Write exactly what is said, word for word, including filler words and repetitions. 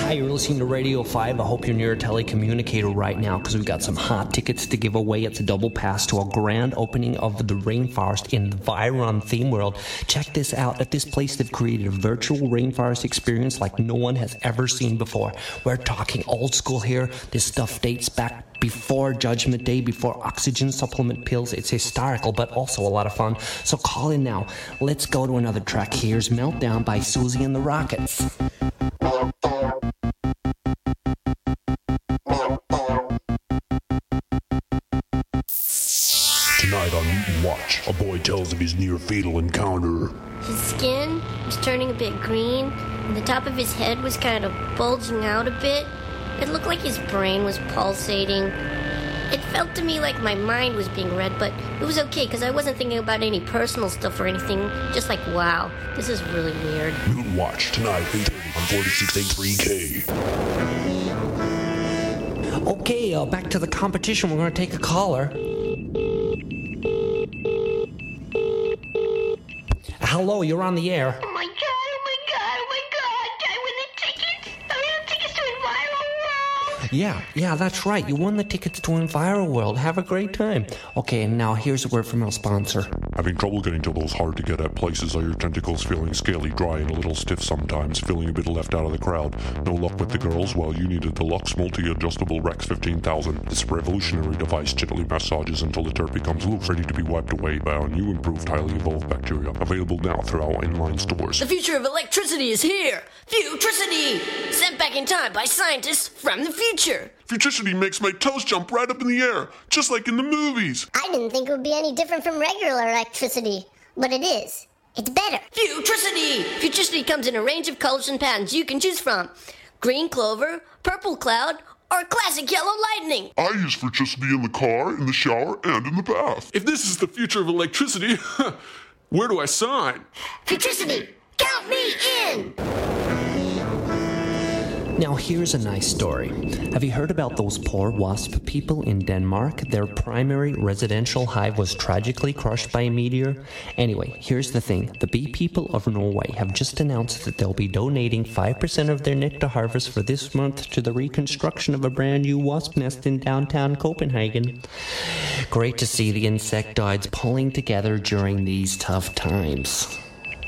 Hi, you're listening to Radio five. I hope you're near a telecommunicator right now because we've got some hot tickets to give away. It's a double pass to a grand opening of the Rainforest in the Viron theme world. Check this out. At this place, they've created a virtual rainforest experience like no one has ever seen before. We're talking old school here. This stuff dates back before Judgment Day, before oxygen supplement pills. It's historical, but also a lot of fun. So call in now. Let's go to another track. Here's Meltdown by Susie and the Rockets. Tonight on Mutant Watch, a boy tells of his near-fatal encounter. His skin was turning a bit green, and the top of his head was kind of bulging out a bit. It looked like his brain was pulsating. It felt to me like my mind was being read, but it was okay because I wasn't thinking about any personal stuff or anything. Just like, wow, this is really weird. Mutant Watch, tonight, eight thirty on forty-six eighty-three K. Okay, uh, back to the competition. We're going to take a caller. Hello, you're on the air. Oh my god, oh my god, oh my god. Did I win the tickets? I won the tickets to Environment World. Yeah, yeah, that's right. You won the tickets to Enviro World. Have a great time. Okay, and now here's a word from our sponsor. Having trouble getting to those hard-to-get-at places? Are your tentacles feeling scaly, dry, and a little stiff sometimes? Feeling a bit left out of the crowd? No luck with the girls? Well, you need a deluxe multi-adjustable Rex fifteen thousand. This revolutionary device gently massages until the turd becomes loose, ready to be wiped away by our new improved, highly evolved bacteria. Available now through our inline stores. The future of electricity is here! Futricity! Sent back in time by scientists from the future! Futricity makes my toes jump right up in the air, just like in the movies. I didn't think it would be any different from regular electricity, but it is. It's better. Futricity! Futricity comes in a range of colors and patterns you can choose from. Green clover, purple cloud, or classic yellow lightning. I use Futricity in the car, in the shower, and in the bath. If this is the future of electricity, where do I sign? Futricity, count me in! Now here's a nice story. Have you heard about those poor wasp people in Denmark? Their primary residential hive was tragically crushed by a meteor. Anyway, here's the thing. The bee people of Norway have just announced that they'll be donating five percent of their nectar harvest for this month to the reconstruction of a brand new wasp nest in downtown Copenhagen. Great to see the insectoids pulling together during these tough times.